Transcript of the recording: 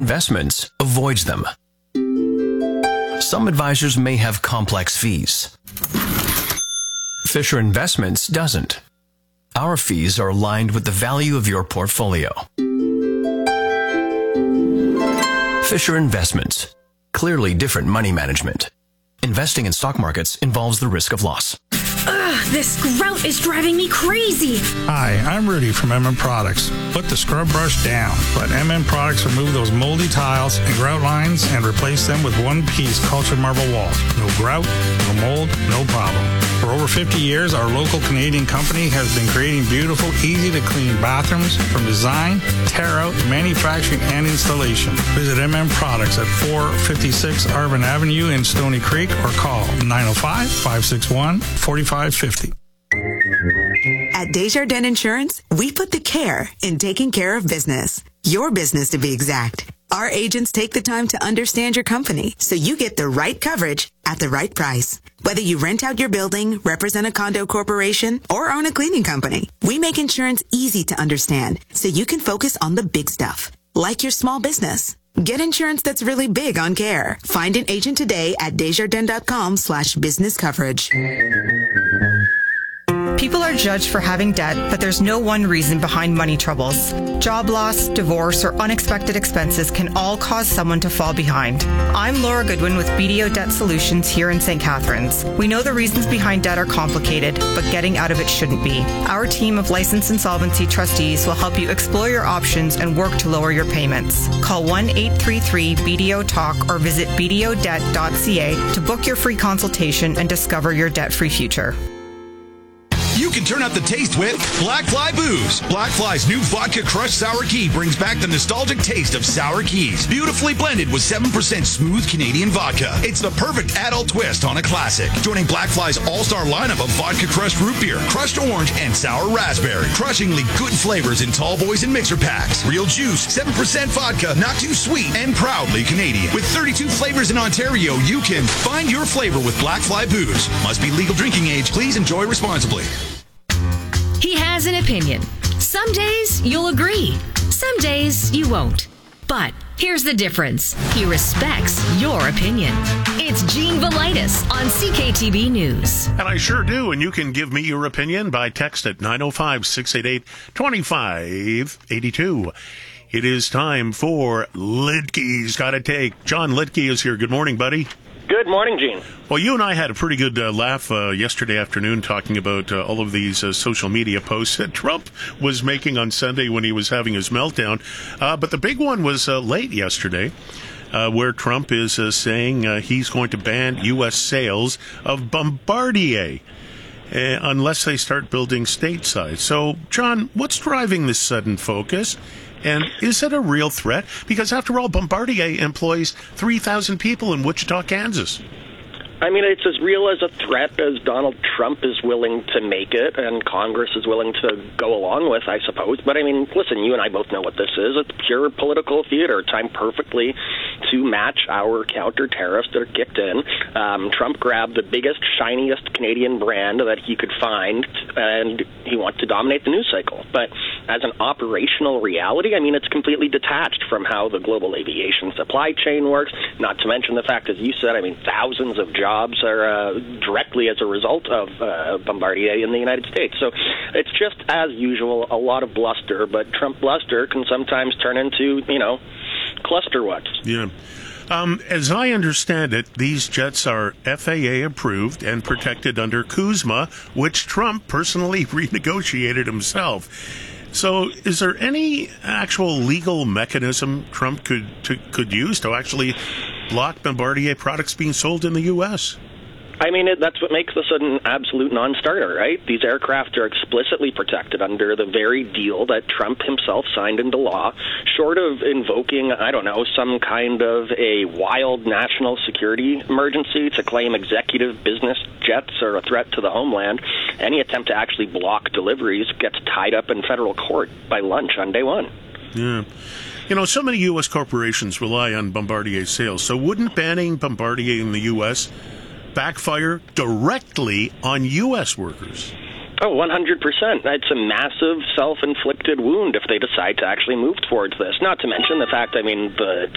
Investments avoids them. Some advisors may have complex fees. Fisher Investments doesn't. Our fees are aligned with the value of your portfolio. Fisher Investments. Clearly different money management. Investing in stock markets involves the risk of loss. This grout is driving me crazy. Hi, I'm Rudy from MM Products. Put the scrub brush down. Let MM Products remove those moldy tiles and grout lines and replace them with one-piece cultured marble walls. No grout, no mold, no problem. For over 50 years, our local Canadian company has been creating beautiful, easy-to-clean bathrooms from design, tear-out, manufacturing, and installation. Visit MM Products at 456 Arvin Avenue in Stony Creek or call 905-561-4550. At Desjardins Insurance, we put the care in taking care of business. Your business, to be exact. Our agents take the time to understand your company so you get the right coverage at the right price. Whether you rent out your building, represent a condo corporation, or own a cleaning company, we make insurance easy to understand so you can focus on the big stuff, like your small business. Get insurance that's really big on care. Find an agent today at Desjardins.com/business coverage. People are judged for having debt, but there's no one reason behind money troubles. Job loss, divorce, or unexpected expenses can all cause someone to fall behind. I'm Laura Goodwin with BDO Debt Solutions here in St. Catharines. We know the reasons behind debt are complicated, but getting out of it shouldn't be. Our team of licensed insolvency trustees will help you explore your options and work to lower your payments. Call 1-833-BDO-TALK or visit bdodebt.ca to book your free consultation and discover your debt-free future. You can turn up the taste with Black Fly Booze. Black Fly's new Vodka Crushed Sour Key brings back the nostalgic taste of sour keys. Beautifully blended with 7% smooth Canadian vodka. It's the perfect adult twist on a classic. Joining Black Fly's all-star lineup of Vodka Crushed Root Beer, Crushed Orange, and Sour Raspberry. Crushingly good flavors in tall boys and mixer packs. Real juice, 7% vodka, not too sweet, and proudly Canadian. With 32 flavors in Ontario, you can find your flavor with Black Fly Booze. Must be legal drinking age. Please enjoy responsibly. He has an opinion. Some days you'll agree. Some days you won't. But here's the difference. He respects your opinion. It's Gene Velitis on CKTB News. And I sure do. And you can give me your opinion by text at 905-688-2582. It is time for Lidke's Gotta Take. John Lidke is here. Good morning, buddy. Good morning, Gene. Well, you and I had a pretty good laugh yesterday afternoon talking about all of these social media posts that Trump was making on Sunday when he was having his meltdown. But the big one was late yesterday, where Trump is saying he's going to ban U.S. sales of Bombardier unless they start building stateside. So, John, what's driving this sudden focus? And is it a real threat? Because after all, Bombardier employs 3,000 people in Wichita, Kansas. I mean, it's as real as a threat as Donald Trump is willing to make it, and Congress is willing to go along with, I suppose. But, I mean, listen, you and I both know what this is. It's pure political theater, timed perfectly to match our counter tariffs that are kicked in. Trump grabbed the biggest, shiniest Canadian brand that he could find, and he wants to dominate the news cycle. But as an operational reality, I mean, it's completely detached from how the global aviation supply chain works, not to mention the fact, as you said, I mean, thousands of jobs are directly as a result of Bombardier in the United States. So it's just, as usual, a lot of bluster, but Trump bluster can sometimes turn into, cluster what. Yeah. As I understand it, these jets are FAA approved and protected under CUSMA, which Trump personally renegotiated himself. So is there any actual legal mechanism Trump could use to actually block Bombardier products being sold in the U.S.? I mean, that's what makes this an absolute non-starter, right? These aircraft are explicitly protected under the very deal that Trump himself signed into law, short of invoking, I don't know, some kind of a wild national security emergency to claim executive business jets are a threat to the homeland. Any attempt to actually block deliveries gets tied up in federal court by lunch on day one. Yeah. So many U.S. corporations rely on Bombardier sales, so wouldn't banning Bombardier in the U.S. backfire directly on U.S. workers? Oh, 100%. It's a massive self-inflicted wound if they decide to actually move towards this. Not to mention the fact, I mean, the